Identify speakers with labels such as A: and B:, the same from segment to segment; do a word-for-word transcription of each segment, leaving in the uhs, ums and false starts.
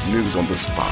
A: news on the spot.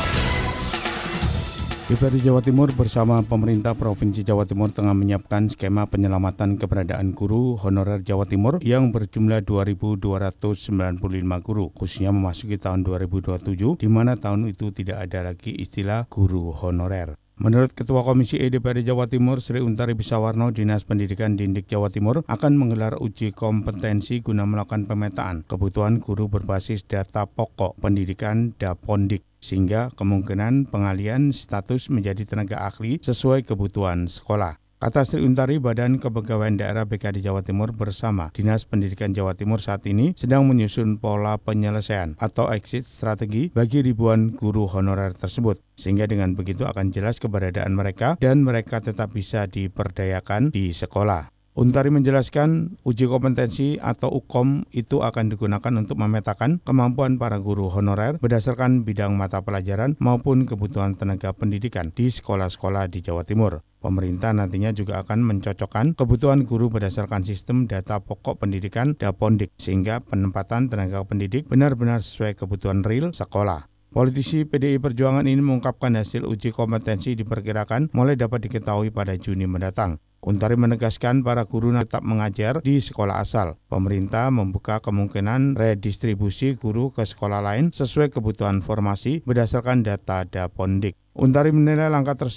B: D P R D Jawa Timur bersama pemerintah Provinsi Jawa Timur tengah menyiapkan skema penyelamatan keberadaan guru honorer Jawa Timur yang berjumlah dua ribu dua ratus sembilan puluh lima guru, khususnya memasuki tahun dua ribu dua puluh tujuh, di mana tahun itu tidak ada lagi istilah guru honorer. Menurut Ketua Komisi E D P R D Jawa Timur, Sri Untari Bisawarno, Dinas Pendidikan Dindik Jawa Timur akan menggelar uji kompetensi guna melakukan pemetaan kebutuhan guru berbasis data pokok pendidikan Dapondik, sehingga kemungkinan pengalian status menjadi tenaga ahli sesuai kebutuhan sekolah. Kata Sri Untari, Badan Kepegawaian Daerah B K D Jawa Timur bersama Dinas Pendidikan Jawa Timur saat ini sedang menyusun pola penyelesaian atau exit strategi bagi ribuan guru honorer tersebut, sehingga dengan begitu akan jelas keberadaan mereka dan mereka tetap bisa diperdayakan di sekolah. Untari menjelaskan uji kompetensi atau U K O M itu akan digunakan untuk memetakan kemampuan para guru honorer berdasarkan bidang mata pelajaran maupun kebutuhan tenaga pendidikan di sekolah-sekolah di Jawa Timur. Pemerintah nantinya juga akan mencocokkan kebutuhan guru berdasarkan sistem data pokok pendidikan Dapondik, sehingga penempatan tenaga pendidik benar-benar sesuai kebutuhan real sekolah. Politisi P D I Perjuangan ini mengungkapkan hasil uji kompetensi diperkirakan mulai dapat diketahui pada Juni mendatang. Untari menegaskan para guru tetap mengajar di sekolah asal. Pemerintah membuka kemungkinan redistribusi guru ke sekolah lain sesuai kebutuhan formasi berdasarkan data Dapondik. Untari menilai langkah tersebut